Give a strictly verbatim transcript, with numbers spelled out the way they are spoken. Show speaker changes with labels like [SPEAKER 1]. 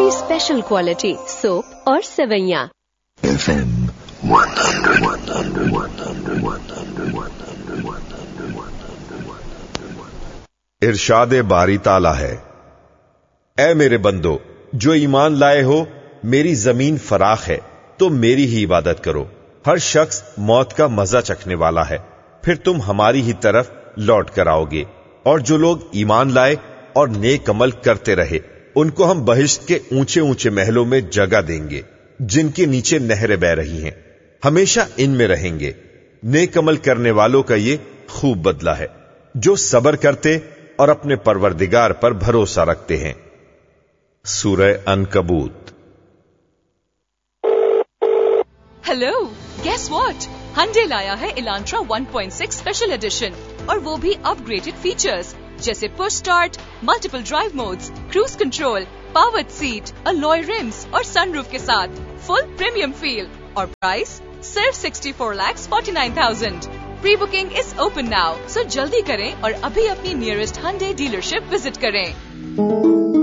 [SPEAKER 1] Special quality soap और सेवैयां।
[SPEAKER 2] F M one hundred, one hundred, one hundred, one hundred, one hundred, one hundred, one hundred.
[SPEAKER 3] इरशाद बारी ताला है, ऐ मेरे बंदो जो ईमान लाए हो, मेरी जमीन फराख है तो मेरी ही इबादत करो। हर शख्स मौत का मजा चखने वाला है, फिर तुम हमारी ही तरफ लौट कर आओगे। और जो लोग ईमान लाए और नेक अमल करते रहे, उनको हम बहिश्त के ऊंचे ऊंचे महलों में जगह देंगे, जिनके नीचे नहरें बह रही हैं, हमेशा इनमें रहेंगे। नेक अमल करने वालों का ये खूब बदला है, जो सब्र करते और अपने परवरदिगार पर भरोसा रखते हैं। सूरह अनकबूत।
[SPEAKER 4] Hello, guess what? Hyundai लाया है Elantra one point six special edition, और वो भी अपग्रेडेड फीचर्स जैसे push start, multiple drive modes, cruise control, powered seat, alloy RIMS और सनरूफ के साथ फुल प्रीमियम फील। और प्राइस सिर्फ sixty-four lakhs forty-nine thousand। Pre booking is open now, सो जल्दी करें और अभी अपनी नियरेस्ट Hyundai डीलरशिप विजिट करें।